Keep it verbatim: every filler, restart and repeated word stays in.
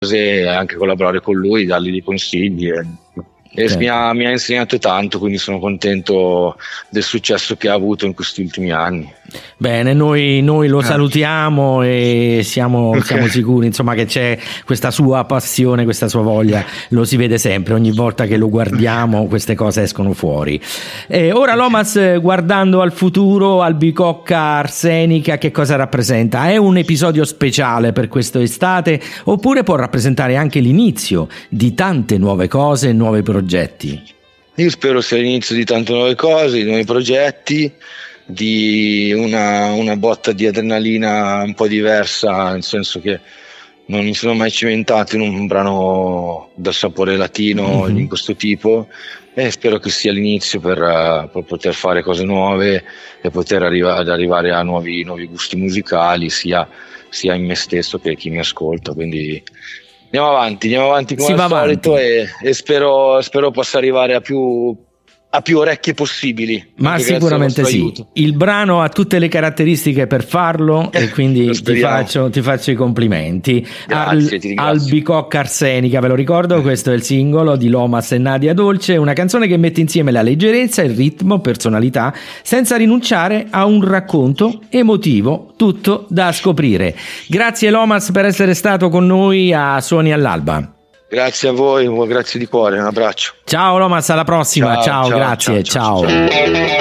e anche collaborare con lui, dargli dei consigli e, e Okay. mi, ha, mi ha insegnato tanto, quindi sono contento del successo che ha avuto in questi ultimi anni. Bene, noi, noi lo Eh. salutiamo e siamo, Ok. siamo sicuri, insomma, che c'è questa sua passione, questa sua voglia, lo si vede sempre, ogni volta che lo guardiamo queste cose escono fuori. E ora Lomas, eh, guardando al futuro, Albicocca Arsenica, che cosa rappresenta? È un episodio speciale per quest'estate oppure può rappresentare anche l'inizio di tante nuove cose, nuovi progetti? Io spero sia l'inizio di tante nuove cose, di nuovi progetti, di una, una botta di adrenalina un po' diversa, nel senso che non mi sono mai cimentato in un brano dal sapore latino Mhm. di questo tipo, e spero che sia l'inizio per, eh, per poter fare cose nuove e poter arriva- ad arrivare a nuovi, nuovi gusti musicali, sia, sia in me stesso che chi mi ascolta. Quindi andiamo avanti, andiamo avanti come Si al va solito avanti. e, e spero, spero possa arrivare a più, a più orecchie possibili. Ma anche grazie al sicuramente vostro sì, aiuto. il brano ha tutte le caratteristiche per farlo e quindi Lo ti speriamo. faccio, ti faccio i complimenti. Grazie, ti ringrazio. Albicocca Arsenica, ve lo ricordo, questo è il singolo di Lomas e Nadia Dolce, una canzone che mette insieme la leggerezza, il ritmo, personalità, senza rinunciare a un racconto emotivo, tutto da scoprire. Grazie Lomas per essere stato con noi a Suoni all'Alba. Grazie a voi, grazie di cuore, un abbraccio. Ciao Lomas, alla prossima, ciao, Ciao, ciao, grazie, ciao, ciao. ciao, ciao.